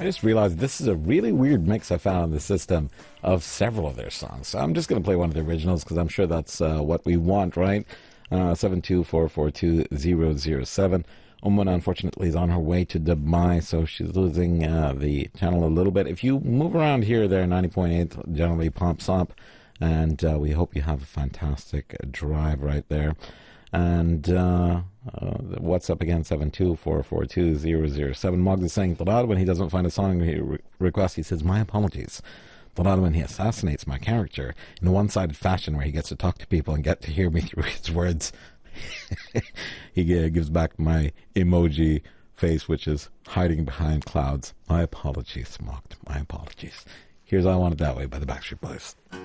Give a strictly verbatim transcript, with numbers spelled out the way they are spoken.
I just realized this is a really weird mix I found in the system of several of their songs. So I'm just going to play one of the originals because I'm sure that's uh, what we want, right? Uh, seven two four four two zero zero seven. Umuna, unfortunately, is on her way to Dubai, so she's losing uh, the channel a little bit. If you move around here, there, ninety point eight generally pops up, and uh, we hope you have a fantastic drive right there. And uh, uh, what's up again? seven two four four two zero zero seven. Moggs is saying, Talad, when he doesn't find a song he re- request, he says, my apologies. Talad, when he assassinates my character in a one-sided fashion where he gets to talk to people and get to hear me through his words, he uh, gives back my emoji face, which is hiding behind clouds. My apologies, Mocked. My apologies. Here's I Want It That Way by the Backstreet Boys.